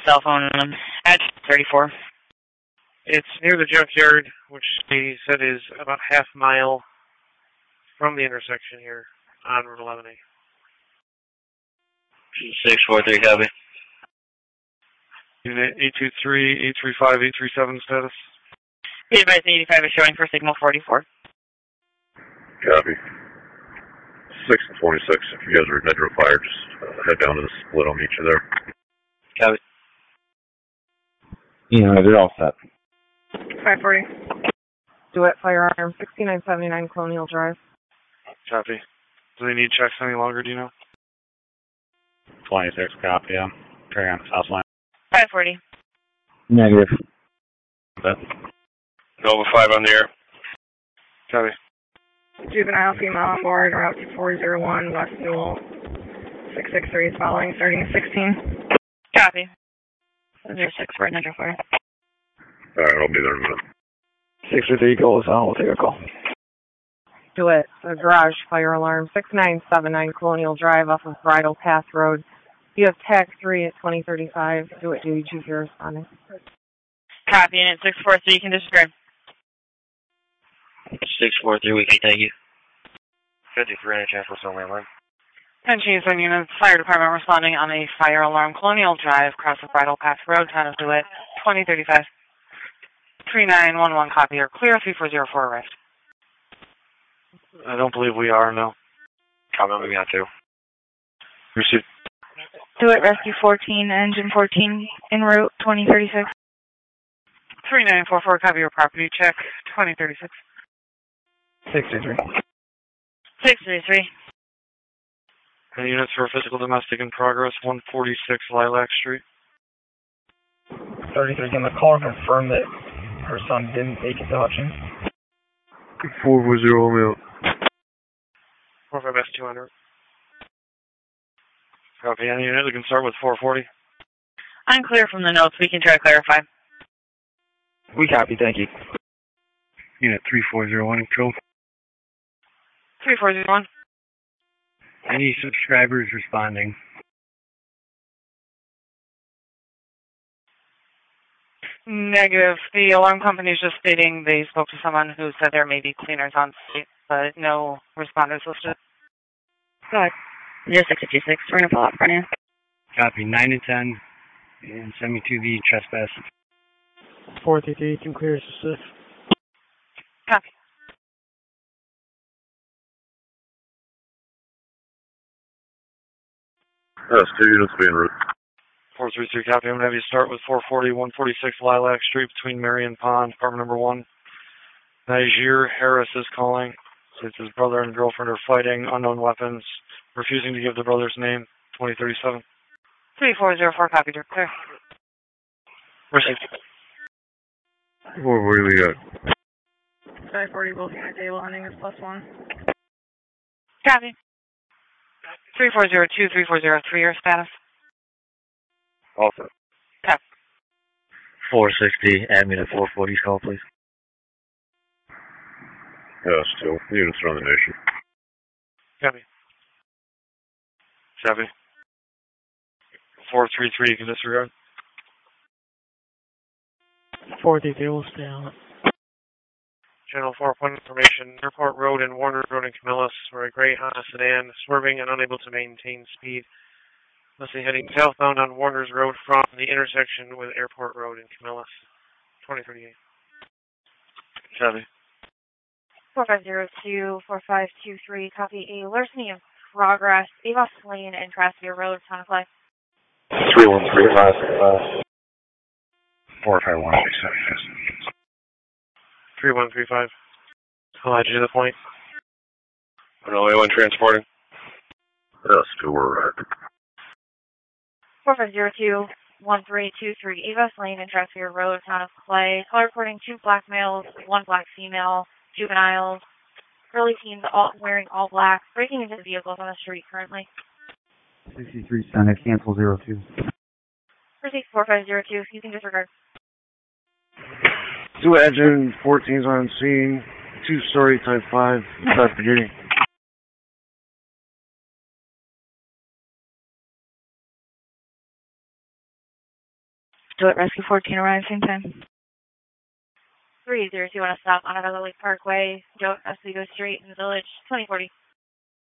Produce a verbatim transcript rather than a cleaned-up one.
cell phone um, at thirty-four. It's near the junkyard, which they said is about half mile from the intersection here on Route eleven A. six four three, copy. Unit eight two three, eight three five, eight three seven status. eight five eighty-five is showing for signal forty-four. Copy. six and twenty-six, if you guys are at Nedro Fire, just uh, head down to the split. I'll meet you there. Copy. Yeah, they're all set. five forty. Duet Firearm, sixty-nine seventy-nine Colonial Drive. Copy. Do they need checks any longer, do you know? twenty-six, copy, yeah. Carry on the south line. five forty. Negative. Nova five on the air. Copy. Juvenile female on board, route two four zero one, West Newell. six six three is following, starting at sixteen. Copy. zero six for Nedro Fire. Alright, I'll be there in a minute. six or three goes on, we'll take a call. Duet, a garage fire alarm, six nine seven nine Colonial Drive off of Bridle Path Road. You have tag three at twenty thirty-five. Duet duty chief, you're responding. Copy, and it's six four three, you can disregard. six four three, we can thank you. fifty-three N H F, what's on my line? Attention Houston units, fire department responding on a fire alarm, Colonial Drive, across the Bridle Path Road, town of Duet, twenty thirty-five. three nine one one, copy, or clear, three four zero four, arrived. I don't believe we are, no. Copy, we got two. Received. Duet Rescue fourteen, engine fourteen, en route, twenty thirty-six. three nine four four, copy, your property check, twenty thirty-six. six three three. six three three. And units for physical domestic in progress, one forty-six Lilac Street. thirty-three, can the caller confirm that her son didn't take it to Hutchins? four four zero, I'm out. four five S two hundred. Copy, any unit, we can start with four forty. Unclear from the notes, we can try to clarify. We copy, thank you. Unit three four zero one, control. three four zero one. Any subscribers responding? Negative. The alarm company is just stating they spoke to someone who said there may be cleaners on site, but no responders listed. Go ahead. zero six two six, we're going to follow up front end. Copy, nine and ten, and send me to the trespass. four three three, can clear assist. Copy. That's two units being route. four three three, copy. I'm going to have you start with four forty, one forty-six Lilac Street between Marion Pond, apartment number one. Najir Harris is calling. Says his brother and girlfriend are fighting, unknown weapons, refusing to give the brother's name, twenty thirty-seven. three four zero four, copy, you're clear. Received. What do we got? five forty, both unit table, ending is plus one. Copy. three four zero two, three four zero three, your status. Also. Copy. four sixty, add me to four forty's call, please. Yeah, that's two. Units around the nation. Copy. Copy. four three three, you can disregard. four three three, we'll stay on it. Channel four, point information. Airport Road and Warner Road in Camillus, where a gray Honda sedan swerving and unable to maintain speed. Must be heading southbound on Warner's Road from the intersection with Airport Road in Camillus. twenty thirty-eight. Copy. four five zero two, four five two three, copy, a larceny in progress, Avos Lane and Trassier Road, Town of Clay. three one three five. four five one six seven. three one three five. I'll add you to the point. Runway one transporting. That's two, we're right. four five zero two, one three two three, Avos Lane and Trassier Road, Town of Clay. Call reporting two black males, one black female, juveniles, early teens, all wearing all black, breaking into the vehicles on the street currently. sixty-three Senate, cancel zero two. Proceed four five zero two, you can disregard. Two engine, fourteens on scene, two-story type five, investigating. Do it, Rescue fourteen arrives, same time. three zero two on a stop on Another Lake Parkway, Joe Oswego Street in the Village, twenty forty.